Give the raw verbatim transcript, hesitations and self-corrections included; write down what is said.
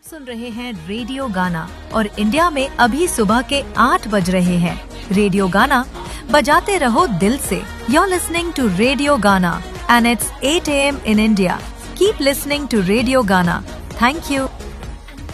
सुन रहे हैं रेडियो गाना और इंडिया में अभी सुबह के आठ बज रहे हैं। रेडियो गाना बजाते रहो दिल से। You're listening to Radio Ghana and it's eight a m in India. Keep listening to Radio Ghana. Thank you.